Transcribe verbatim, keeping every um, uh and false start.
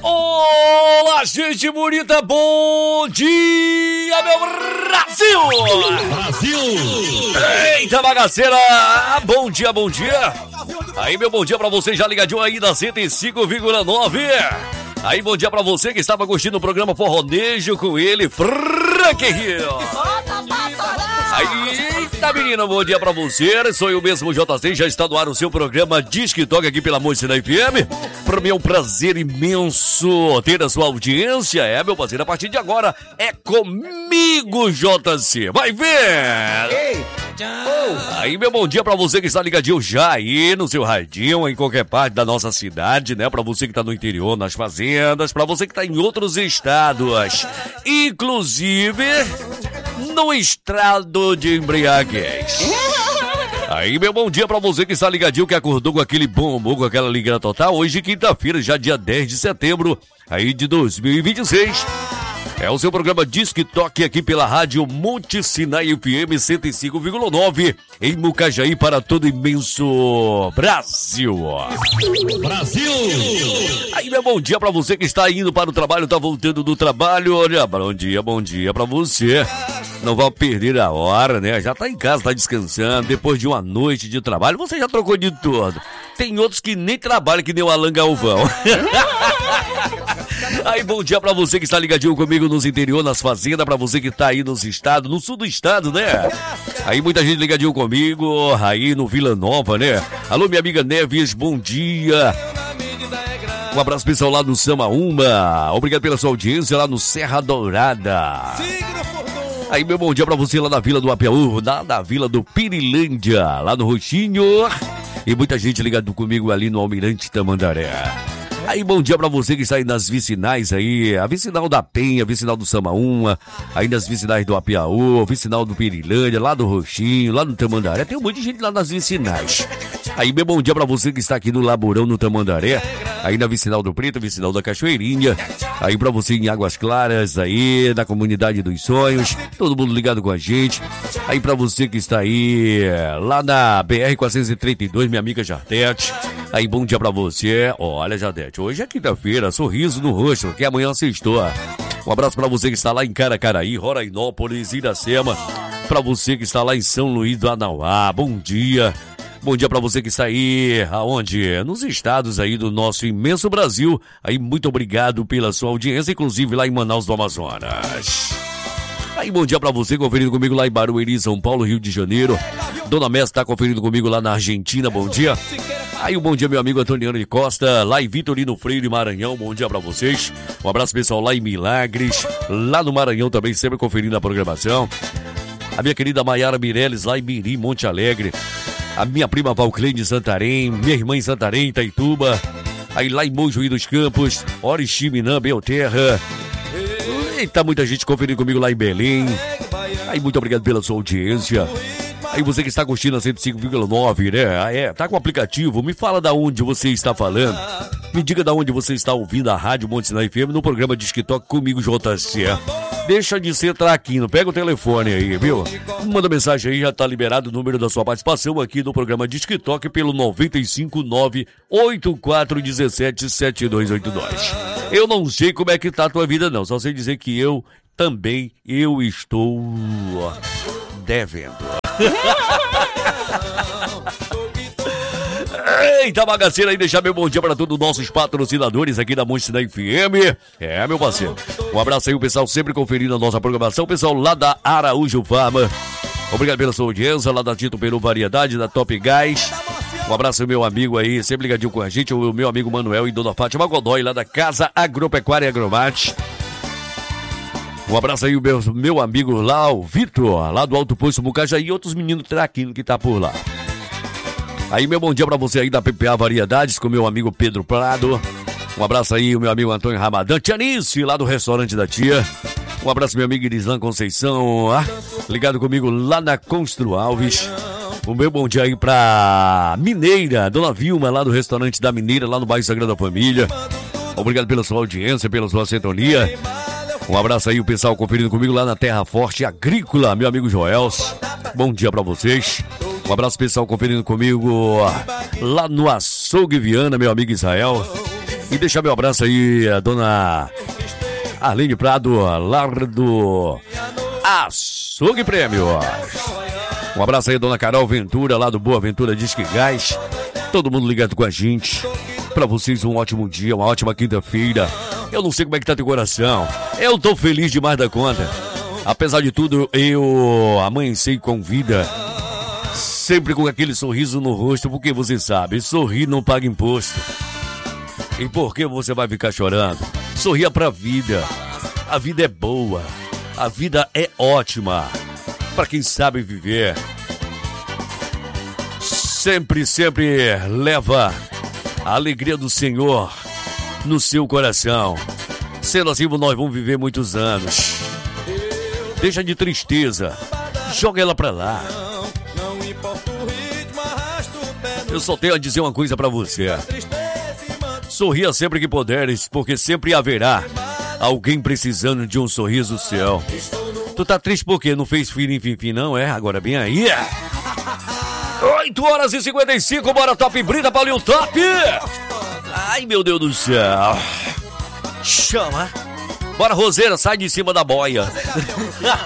Olá, gente bonita, bom dia, meu Brasil! Brasil! Eita, bagaceira! Bom dia, bom dia! Aí, meu bom dia pra você, já ligadinho aí da cento e cinco vírgula nove. Aí, bom dia pra você que estava curtindo o programa Forronejo com ele, Frank Rio. Aí, tá menina, bom dia pra você, sou eu mesmo, J C, já está no ar o seu programa Disque Toca aqui pela Mocidade F M. Pra mim é um prazer imenso ter a sua audiência, é, meu parceiro, a partir de agora é comigo, J C, vai ver! Ei, oh. Aí, meu bom dia pra você que está ligadinho já aí no seu radinho, em qualquer parte da nossa cidade, né, pra você que tá no interior, nas fazendas, pra você que tá em outros estados, inclusive no estrado de embriaguez. Aí, meu bom dia pra você que está ligadinho, que acordou com aquele bom humor, com aquela alegria total. Hoje, quinta-feira, já dia dez de setembro, aí de dois mil e vinte e seis. É o seu programa Disque Toque aqui pela Rádio Monte Sinai F M cento e cinco vírgula nove, em Mucajaí, para todo imenso Brasil. Brasil! Aí, meu bom dia pra você que está indo para o trabalho, tá voltando do trabalho. Olha, bom dia, bom dia pra você. Não vai perder a hora, né? Já tá em casa, tá descansando. Depois de uma noite de trabalho, você já trocou de tudo. Tem outros que nem trabalham, que nem o Alan Galvão. Aí, bom dia pra você que está ligadinho comigo nos interior, nas fazendas, pra você que tá aí nos estados, no sul do estado, né? Aí, muita gente ligadinho comigo, aí no Vila Nova, né? Alô, minha amiga Neves, bom dia. Um abraço pessoal lá no Samaúma. Obrigado pela sua audiência lá no Serra Dourada. Aí, meu bom dia pra você lá na Vila do Apiaú, lá na Vila do Pirilândia, lá no Roxinho. E muita gente ligado comigo ali no Almirante Tamandaré. Aí, bom dia pra você que está aí nas vicinais aí, a vicinal da Penha, a vicinal do Samaúma, aí nas vicinais do Apiaú, a vicinal do Pirilândia, lá do Roxinho, lá no Tamandaré. Tem um monte de gente lá nas vicinais. Aí, meu bom dia pra você que está aqui no Labourão, no Tamandaré, aí na vicinal do Preto, vicinal da Cachoeirinha, aí pra você em Águas Claras, aí na Comunidade dos Sonhos, todo mundo ligado com a gente. Aí pra você que está aí lá na B R quatrocentos e trinta e dois, minha amiga Jardete. Aí, bom dia pra você. Olha, Jardete, hoje é quinta-feira, sorriso no rosto, que amanhã sextou. Um abraço pra você que está lá em Caracaraí, Rorainópolis, Iracema. Pra você que está lá em São Luís do Anauá, bom dia. Bom dia pra você que está aí, aonde? Nos estados aí do nosso imenso Brasil. Aí, muito obrigado pela sua audiência, inclusive lá em Manaus do Amazonas. Aí, bom dia pra você, conferindo comigo lá em Barueri, São Paulo, Rio de Janeiro. Dona Messi tá conferindo comigo lá na Argentina, bom dia. Aí, um bom dia, meu amigo Antoniano de Costa, lá em Vitorino Freire, Maranhão, bom dia pra vocês. Um abraço pessoal lá em Milagres, lá no Maranhão também, sempre conferindo a programação. A minha querida Maiara Mireles, lá em Mirim, Monte Alegre. A minha prima Valclene de Santarém, minha irmã em Santarém, Itaituba. Aí lá em Mojuí dos Campos, Orixi, Minã, Belterra. Eita, muita gente conferindo comigo lá em Belém. Aí, muito obrigado pela sua audiência. Aí, você que está curtindo a cento e cinco vírgula nove, né? Ah, é, tá com o aplicativo, me fala da onde você está falando. Me diga da onde você está ouvindo a Rádio Monte Sinai F M no programa Disque Toque comigo, J C. Deixa de ser traquino, pega o telefone aí, viu? Manda mensagem aí, já tá liberado o número da sua participação aqui no programa Disque Toque pelo nove cinco nove, oito quatro um sete, sete dois oito dois. Eu não sei como é que tá a tua vida não, só sei dizer que eu também, eu estou devendo. Eita, bagaceira aí, deixar meu bom dia para todos os nossos patrocinadores aqui da Monte Sinai F M. É, meu parceiro. Um abraço aí, o pessoal sempre conferindo a nossa programação. O pessoal lá da Araújo Farma. Obrigado pela sua audiência, lá da Tito Peru Variedade, da Top Gás. Um abraço ao meu amigo aí, sempre ligadinho com a gente, o meu amigo Manuel e Dona Fátima Godoy, lá da Casa Agropecuária e Agromate. Um abraço aí, o meu, meu amigo lá, o Vitor, lá do Alto Poço Mucajaí, e outros meninos traquinos que tá por lá. Aí, meu bom dia pra você aí da P P A Variedades, com o meu amigo Pedro Prado. Um abraço aí, o meu amigo Antônio Ramadã, Tianice, lá do restaurante da tia. Um abraço, meu amigo Irislan Conceição, ah, ligado comigo lá na Constru Alves. O meu bom dia aí pra Mineira, Dona Vilma, lá do restaurante da Mineira, lá no bairro Sagrada Família. Obrigado pela sua audiência, pela sua sintonia. Um abraço aí, o pessoal conferindo comigo lá na Terra Forte Agrícola, meu amigo Joels. Bom dia pra vocês. Um abraço, pessoal, conferindo comigo lá no Açougue Viana, meu amigo Israel. E deixa meu abraço aí, a dona Arlene Prado, lá do Açougue Prêmio. Um abraço aí, dona Carol Ventura, lá do Boa Ventura Disque Gás. Todo mundo ligado com a gente. Pra vocês um ótimo dia, uma ótima quinta-feira. Eu não sei como é que tá teu coração. Eu tô feliz demais da conta. Apesar de tudo, eu amanheci com vida. Sempre com aquele sorriso no rosto, porque você sabe, sorrir não paga imposto. E por que você vai ficar chorando? Sorria pra vida. A vida é boa. A vida é ótima. Pra quem sabe viver. Sempre, sempre leva a alegria do Senhor no seu coração. Sendo assim, nós vamos viver muitos anos. Deixa de tristeza. Joga ela pra lá. Eu só tenho a dizer uma coisa pra você. Sorria sempre que puderes, porque sempre haverá alguém precisando de um sorriso seu. Tu tá triste porque não fez filho, enfim, enfim, não é? Agora bem aí. oito horas e cinquenta e cinco, bora top, brinda para o top. Ai, meu Deus do céu. Chama. Bora, Roseira, sai de cima da boia.